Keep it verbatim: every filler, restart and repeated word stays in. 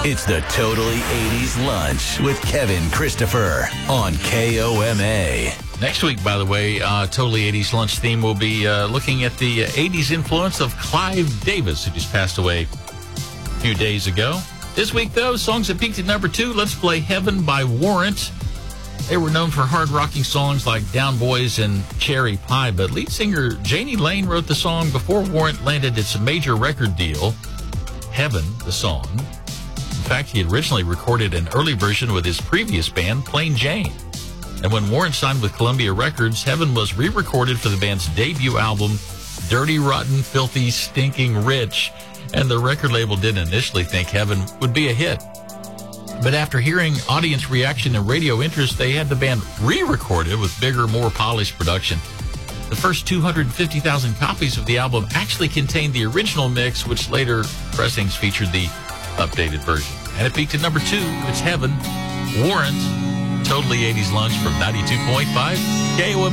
It's the Totally eighties Lunch with Kevin Christopher on K O M A. Next week, by the way, uh, Totally eighties Lunch theme will be uh, looking at the eighties influence of Clive Davis, who just passed away a few days ago. This week, though, songs that peaked at number two. Let's play Heaven by Warrant. They were known for hard-rocking songs like Down Boys and Cherry Pie, but lead singer Jani Lane wrote the song before Warrant landed its major record deal. Heaven, the song. In fact, he had originally recorded an early version with his previous band, Plain Jane. And when Warrant signed with Columbia Records, Heaven was re-recorded for the band's debut album, Dirty, Rotten, Filthy, Stinking Rich. And the record label didn't initially think Heaven would be a hit. But after hearing audience reaction and radio interest, they had the band re-recorded with bigger, more polished production. The first two hundred fifty thousand copies of the album actually contained the original mix, which later pressings featured the updated version. And it peaked at number two. It's Heaven, Warrant, Totally eighties Lunch from ninety-two point five K O M A.